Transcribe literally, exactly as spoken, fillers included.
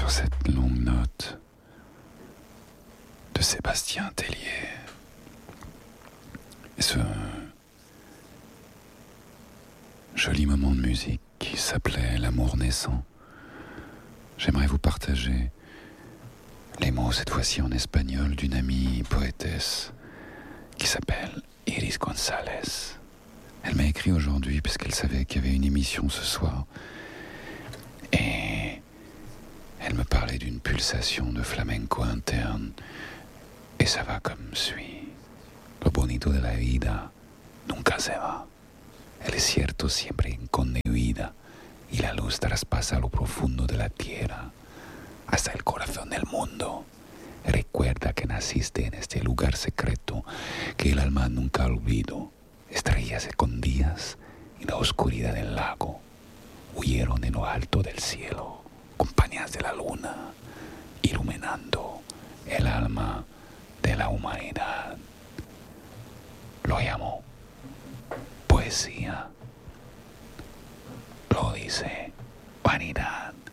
sur cette longue note de Sébastien Tellier. Et ce joli moment de musique qui s'appelait L'amour naissant, j'aimerais vous partager les mots, cette fois-ci en espagnol, d'une amie poétesse qui s'appelle Iris González. Elle m'a écrit aujourd'hui parce qu'elle savait qu'il y avait une émission ce soir. Et elle me parlait d'une pulsation de flamenco interne. Et ça va comme suit. Lo bonito de la vida nunca se va. El desierto siempre esconde vida. Y la luz traspasa lo profundo de la tierra hasta el corazón del mundo. Recuerda que naciste en este lugar secreto que el alma nunca olvidó. Estrellas escondidas en la oscuridad del lago huyeron en lo alto del cielo, compañías de la luna, iluminando el alma de la humanidad. Lo llamo poesía, lo dice vanidad.